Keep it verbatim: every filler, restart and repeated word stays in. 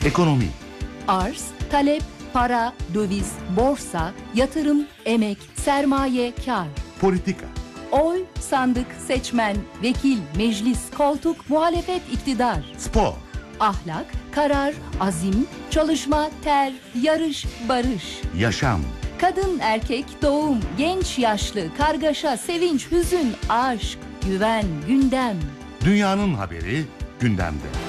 Ekonomi, Arz, talep, para, döviz, borsa, yatırım, emek, sermaye, kar. politika, Oy, sandık, seçmen, vekil, meclis, koltuk, muhalefet, iktidar. spor, Ahlak, karar, azim, çalışma, ter, yarış, barış. yaşam, Kadın, erkek, doğum, genç, yaşlı, kargaşa, sevinç, hüzün, aşk, güven, gündem. dünyanın haberi gündemde.